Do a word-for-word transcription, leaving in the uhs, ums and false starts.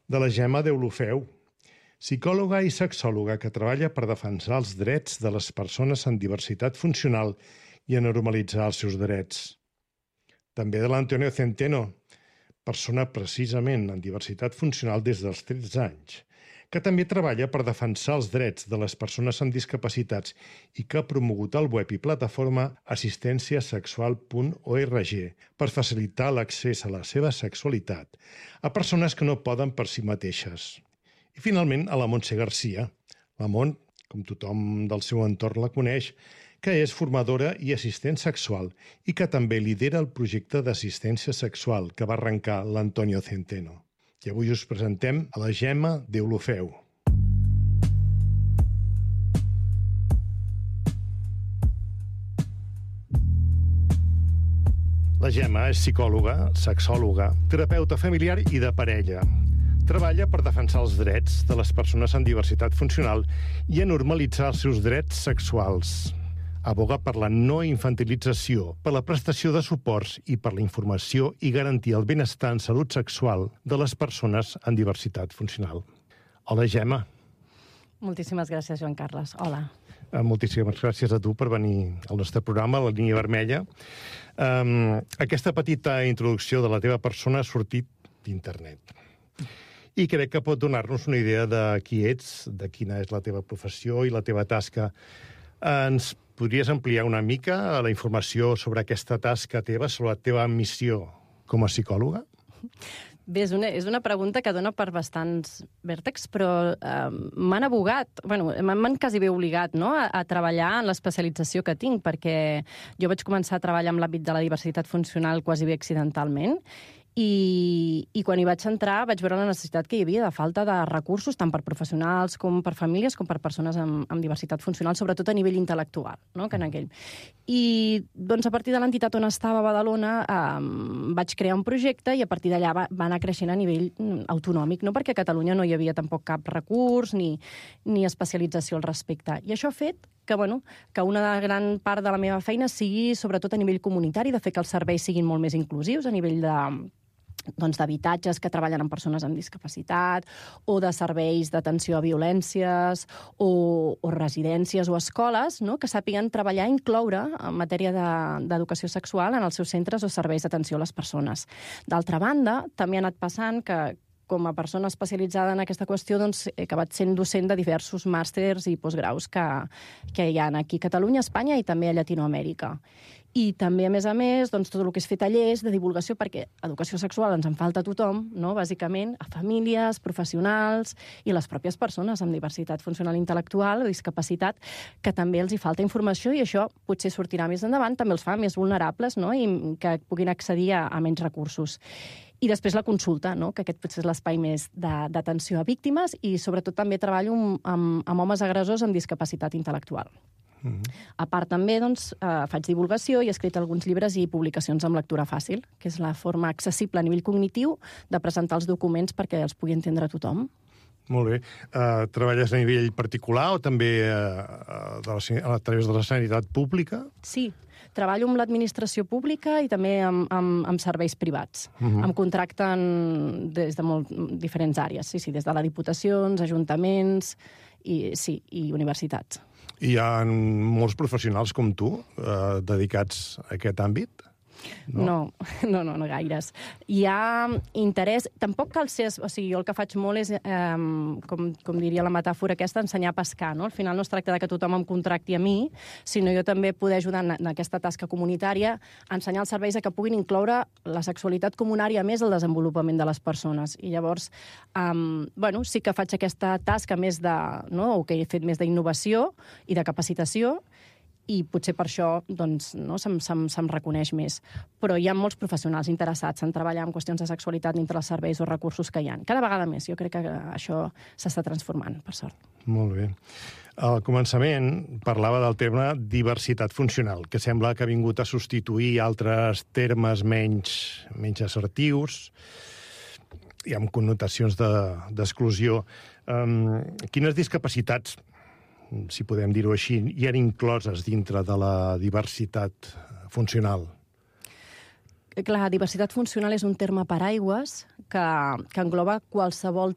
de la Gemma Deulofeu, psicòloga i sexòloga que treballa per defensar els drets de les persones amb diversitat funcional i a normalitzar els seus drets. També de l'Antonio Centeno, persona precisament amb diversitat funcional des dels tretze anys, que també treballa per defensar els drets de les persones amb discapacitats i que ha promogut el web i plataforma assistència sexual punt org per facilitar l'accés a la seva sexualitat a persones que no poden per si mateixes. I finalment a la Montse Garcia. La Mont, com tothom del seu entorn la coneix, que és formadora i assistent sexual i que també lidera el projecte d'assistència sexual que va arrencar l'Antonio Centeno. I avui us presentem a la Gemma Deulofeu. La Gemma és psicòloga, sexòloga, terapeuta familiar i de parella. Treballa per defensar els drets de les persones amb diversitat funcional i a normalitzar els seus drets sexuals. Aboga per la no infantilització, per la prestació de suports i per la informació i garantir el benestar en salut sexual de les persones amb diversitat funcional. Hola, Gemma. Moltíssimes gràcies, Joan Carles. Hola. Moltíssimes gràcies a tu per venir al nostre programa, La Línia Vermella. Um, aquesta petita introducció de la teva persona ha sortit d'internet. I crec que pot donar-nos una idea de qui ets, de quina és la teva professió i la teva tasca. Ens podries ampliar una mica la informació sobre aquesta tasca teva, sobre la teva missió com a psicòloga? Bé, és una, és una pregunta que dona per bastants vèrtexs, però eh, m'han abogat, bueno, m'han quasi bé obligat, no?, a, a treballar en l'especialització que tinc, perquè jo vaig començar a treballar en l'àmbit de la diversitat funcional quasi bé accidentalment, I, i quan hi vaig entrar vaig veure la necessitat que hi havia de falta de recursos tant per professionals com per famílies com per persones amb, amb diversitat funcional, sobretot a nivell intel·lectual, no?, que en aquell. I doncs a partir de l'entitat on estava a Badalona eh, vaig crear un projecte i a partir d'allà va, va anar creixent a nivell autonòmic, no?, perquè a Catalunya no hi havia tampoc cap recurs ni, ni especialització al respecte. I això ha fet que, bueno, que una gran part de la meva feina sigui sobretot a nivell comunitari, de fer que els serveis siguin molt més inclusius a nivell de doncs, d'habitatges que treballen amb persones amb discapacitat o de serveis d'atenció a violències o, o residències o escoles, no?, que sàpiguen treballar i incloure en matèria d'educació de, sexual en els seus centres o serveis d'atenció a les persones. D'altra banda, també ha anat passant que com a persona especialitzada en aquesta qüestió, doncs, he acabat sent docent de diversos màsters i postgraus que, que hi ha aquí a Catalunya, a Espanya i també a Llatinoamèrica. I també, a més a més, doncs, tot el que és fer tallers de divulgació, perquè educació sexual ens en falta a tothom, no?, bàsicament, a famílies, professionals i les pròpies persones amb diversitat funcional intel·lectual o discapacitat, que també els hi falta informació i això potser sortirà més endavant, també els fa més vulnerables, no?, i que puguin accedir a, a menys recursos. I després la consulta, no?, que aquest potser és l'espai més d'atenció a víctimes i sobretot també treballo amb, amb homes agressors amb discapacitat intel·lectual. Mm-hmm. A part també doncs, eh, faig divulgació i he escrit alguns llibres i publicacions amb lectura fàcil, que és la forma accessible a nivell cognitiu de presentar els documents perquè els pugui entendre tothom. Molt bé. Uh, treballes a nivell particular o també uh, de la, a través de la sanitat pública? Sí, treballo amb l'administració pública i també amb, amb, amb serveis privats. Uh-huh. Em contracten des de molt diferents àrees, sí, sí, des de les diputacions, ajuntaments i, sí, i universitats. Hi ha molts professionals com tu eh, dedicats a aquest àmbit? No? No, no, no, no gaires. Hi ha interès... Tampoc cal ser... O sigui, jo el que faig molt és, eh, com, com diria la metàfora aquesta, ensenyar a pescar, no? Al final no es tracta de que tothom em contracti a mi, sinó jo també poder ajudar en, en aquesta tasca comunitària a ensenyar els serveis a que puguin incloure la sexualitat com una àrea més al desenvolupament de les persones. I llavors, eh, bueno, sí que faig aquesta tasca més de... No? O que he fet més d'innovació i de capacitació, i potser per això doncs, no, se'm, se'm, se'm reconeix més. Però hi ha molts professionals interessats en treballar en qüestions de sexualitat dintre els serveis o recursos que hi ha. Cada vegada més. Jo crec que això s'està transformant, per sort. Molt bé. Al començament parlava del terme diversitat funcional, que sembla que ha vingut a substituir altres termes menys, menys assertius i amb connotacions d'exclusió. De, um, quines discapacitats, si podem dir-ho així, hi han incloses dintre de la diversitat funcional? Clar, diversitat funcional és un terme paraigües que, que engloba qualsevol